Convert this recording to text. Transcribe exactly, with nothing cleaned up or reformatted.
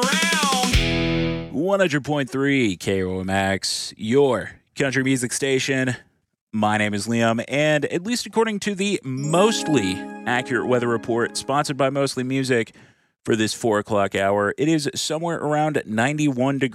one hundred point three K O M X, your country music station. My name is Liam, and at least according to the mostly accurate weather report sponsored by Mostly Music for this four o'clock hour, it is somewhere around ninety-one degrees.